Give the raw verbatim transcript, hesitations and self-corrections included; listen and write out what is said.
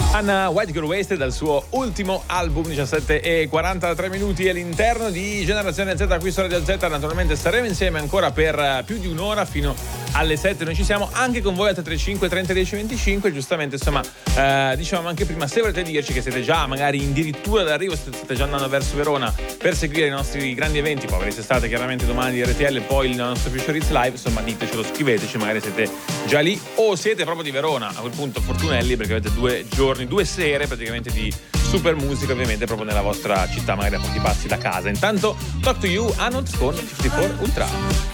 Anna White Girl Wasted dal suo ultimo album, diciassette e quarantatré minuti all'interno di Generazione Z qui su Radio Z. Naturalmente staremo insieme ancora per più di un'ora fino alle sette. Noi ci siamo anche con voi al tre tre cinque trenta dieci venticinque. Giustamente, insomma, eh, dicevamo anche prima, se volete dirci che siete già magari addirittura d'arrivo, state già andando verso Verona per seguire i nostri grandi eventi, poi avrete estate chiaramente domani di R T L e poi il nostro Future Hits Live, insomma ditecelo, scriveteci, magari siete già lì o siete proprio di Verona. A quel punto fortunelli, perché avete due giorni, due sere praticamente di super musica, ovviamente proprio nella vostra città, magari a pochi passi da casa. Intanto Talk to You, Anot con cinquantaquattro Ultra.